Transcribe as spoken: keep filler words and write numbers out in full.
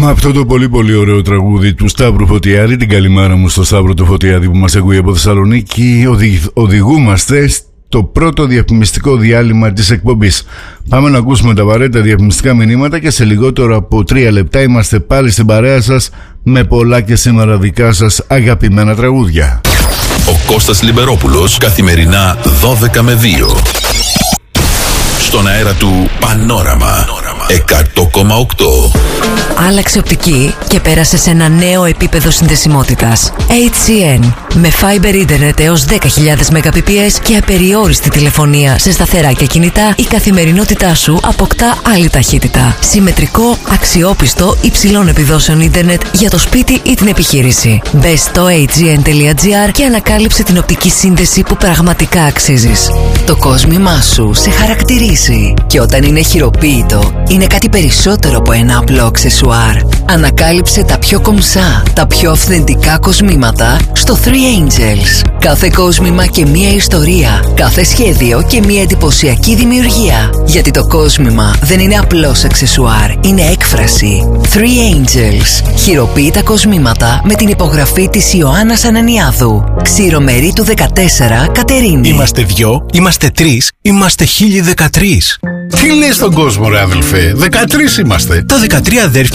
Με αυτό το πολύ πολύ ωραίο τραγούδι του Σταύρου Φωτιάδη, την καλημέρα μου στο Σταύρο του Φωτιάδη που μας ακούει από Θεσσαλονίκη, οδη, οδηγούμαστε στο πρώτο διαφημιστικό διάλειμμα της εκπομπής. Πάμε να ακούσουμε τα απαραίτητα διαφημιστικά μηνύματα και σε λιγότερο από τρία λεπτά είμαστε πάλι στην παρέα σας με πολλά και σήμερα δικά σας αγαπημένα τραγούδια. Ο Κώστας Λιμπερόπουλος, καθημερινά δώδεκα με δύο. Στον αέρα του Πανόραμα εκατό κόμμα οκτώ. Άλλαξε οπτική και πέρασε σε ένα νέο επίπεδο συνδεσιμότητας. έιτς σι εν με Fiber Internet έως δέκα χιλιάδες Mbps και απεριόριστη τηλεφωνία σε σταθερά και κινητά, η καθημερινότητά σου αποκτά άλλη ταχύτητα. Συμμετρικό, αξιόπιστο, υψηλών επιδόσεων ίντερνετ για το σπίτι ή την επιχείρηση. Μπες στο έιτς σι εν τελεία τζι άρ και ανακάλυψε την οπτική σύνδεση που πραγματικά αξίζεις. Το κόσμημά σου σε χαρακτηρίζει και όταν είναι χειροποίητο είναι κάτι περισσότερο από ένα απλό αξεσουάρ. Ανακάλυψε τα πιο κομψά, τα πιο αυθεντικά κοσμήματα στο Three Angels. Κάθε κόσμημα και μία ιστορία, κάθε σχέδιο και μία εντυπωσιακή δημιουργία. Γιατί το κόσμημα δεν είναι απλώς αξεσουάρ, είναι έκφραση. Three Angels. Χειροποίητα κοσμήματα με την υπογραφή της Ιωάννας Ανανιάδου. Ξηρομερίτου δεκατέσσερα, Κατερίνη. Είμαστε δυο, είμαστε τρεις, είμαστε χίλιοι δεκατρείς. Τι λες στον κόσμο ρε αδελφέ, δεκατρείς είμαστε. Τα δεκατρία αδέρφια